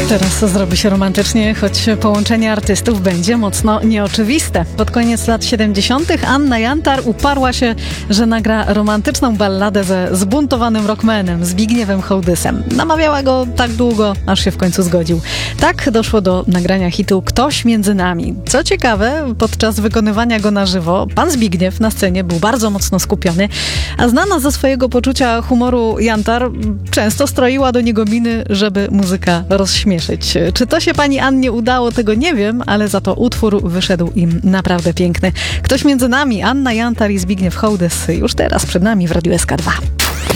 Teraz zrobi się romantycznie, choć połączenie artystów będzie mocno nieoczywiste. Pod koniec lat 70. Anna Jantar uparła się, że nagra romantyczną balladę ze zbuntowanym rockmanem Zbigniewem Hołdysem. Namawiała go tak długo, aż się w końcu zgodził. Tak doszło do nagrania hitu Ktoś między nami. Co ciekawe, podczas wykonywania go na żywo, pan Zbigniew na scenie był bardzo mocno skupiony, a znana ze swojego poczucia humoru Jantar często stroiła do niego miny, żeby muzyka rozśmieszyć. Czy to się pani Annie udało, tego nie wiem, ale za to utwór wyszedł im naprawdę piękny. Ktoś między nami, Anna Jantar i Zbigniew Hołdys już teraz przed nami w Radiu SK2.